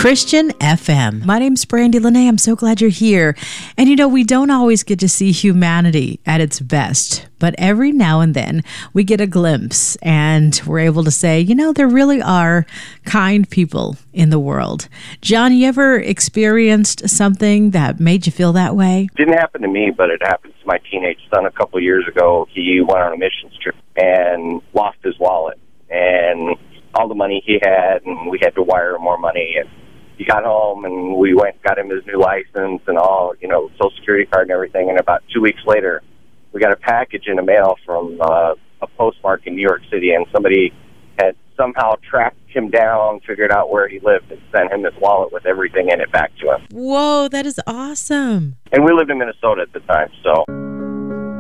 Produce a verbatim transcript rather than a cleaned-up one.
Christian F M. My name's Brandy Lene. I'm so glad you're here. And you know, we don't always get to see humanity at its best, but every now and then we get a glimpse and we're able to say, you know, there really are kind people in the world. John, you ever experienced something that made you feel that way? Didn't happen to me, but it happened to my teenage son a couple of years ago. He went on a missions trip and lost his wallet and all the money he had, and we had to wire him more money. And he got home, and we went got him his new license and all, you know, Social Security card and everything. And about two weeks later, we got a package in the mail from uh, a postmark in New York City, and somebody had somehow tracked him down, figured out where he lived, and sent him this wallet with everything in it back to him. Whoa, that is awesome. And we lived in Minnesota at the time, so...